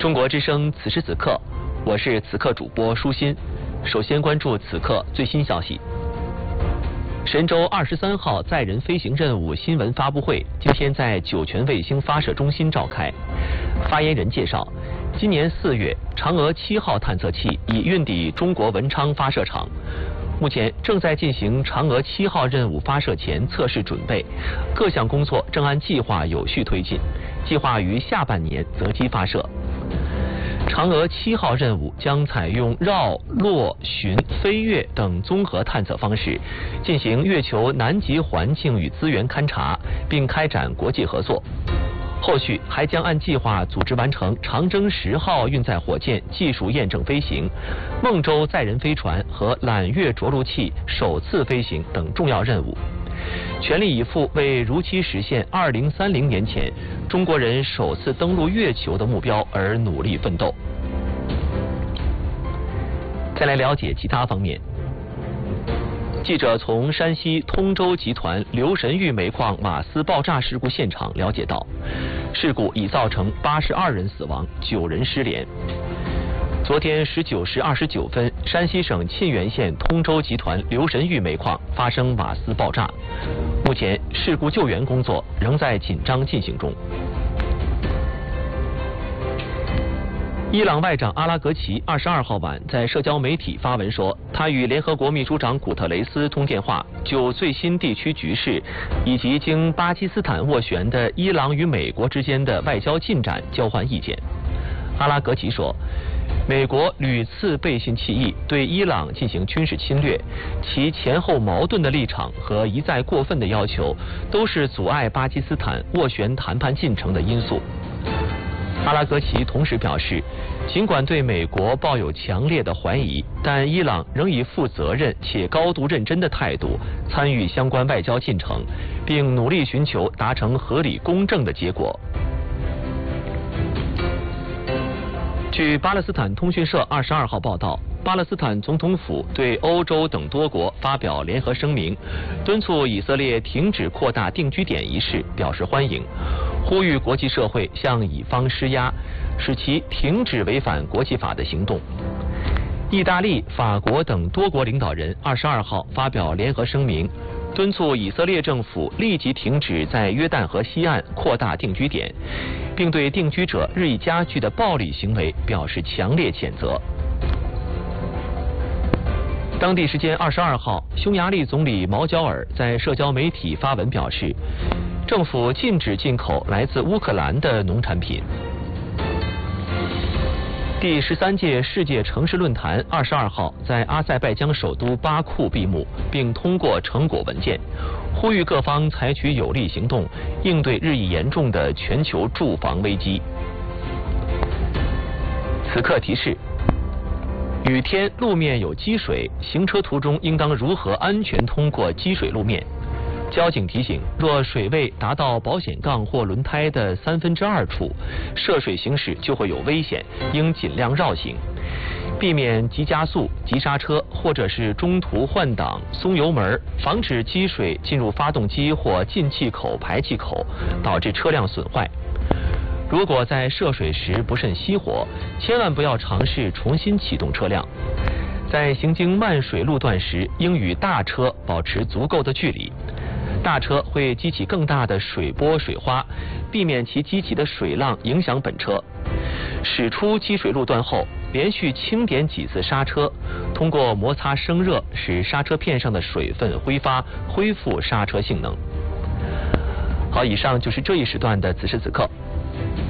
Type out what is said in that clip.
中国之声此时此刻，我是此刻主播舒心。首先关注此刻最新消息。神舟23号载人飞行任务新闻发布会今天在酒泉卫星发射中心召开。发言人介绍，今年4月，嫦娥7号探测器已运抵中国文昌发射场。目前正在进行嫦娥7号任务发射前测试准备，各项工作正按计划有序推进，计划于下半年择机发射。嫦娥7号任务将采用绕、落、巡、飞跃等综合探测方式，进行月球南极环境与资源勘察，并开展国际合作。后续还将按计划组织完成长征10号运载火箭技术验证飞行、孟舟载人飞船和揽月着陆器首次飞行等重要任务，全力以赴为如期实现2030年前中国人首次登陆月球的目标而努力奋斗。再来了解其他方面。记者从山西通州集团留神峪煤矿瓦斯爆炸事故现场了解到，事故已造成82人死亡，9人失联。昨天19时29分，山西省沁源县通州集团留神峪煤矿发生瓦斯爆炸，目前事故救援工作仍在紧张进行中。伊朗外长阿拉格齐22号晚在社交媒体发文说，他与联合国秘书长古特雷斯通电话，就最新地区局势以及经巴基斯坦斡旋的伊朗与美国之间的外交进展交换意见。阿拉格齐说，美国屡次背信弃义，对伊朗进行军事侵略，其前后矛盾的立场和一再过分的要求，都是阻碍巴基斯坦斡旋谈判进程的因素。阿拉格齐同时表示，尽管对美国抱有强烈的怀疑，但伊朗仍以负责任且高度认真的态度参与相关外交进程，并努力寻求达成合理公正的结果。据巴勒斯坦通讯社22号报道，巴勒斯坦总统府对欧洲等多国发表联合声明，敦促以色列停止扩大定居点一事表示欢迎，呼吁国际社会向以方施压，使其停止违反国际法的行动。意大利、法国等多国领导人22号发表联合声明，敦促以色列政府立即停止在约旦河西岸扩大定居点，并对定居者日益加剧的暴力行为表示强烈谴责。当地时间22号，匈牙利总理毛焦尔在社交媒体发文表示，政府禁止进口来自乌克兰的农产品。第13届世界城市论坛22号在阿塞拜疆首都巴库闭幕，并通过成果文件，呼吁各方采取有力行动，应对日益严重的全球住房危机。此刻提示：雨天路面有积水，行车途中应当如何安全通过积水路面？交警提醒，若水位达到保险杠或轮胎的2/3处，涉水行驶就会有危险，应尽量绕行，避免急加速、急刹车，或者是中途换挡、松油门，防止积水进入发动机或进气口、排气口，导致车辆损坏。如果在涉水时不慎熄火，千万不要尝试重新启动车辆。在行经漫水路段时，应与大车保持足够的距离。大车会激起更大的水波水花，避免其激起的水浪影响本车。驶出积水路段后，连续轻点几次刹车，通过摩擦生热使刹车片上的水分挥发，恢复刹车性能。好，以上就是这一时段的此时此刻。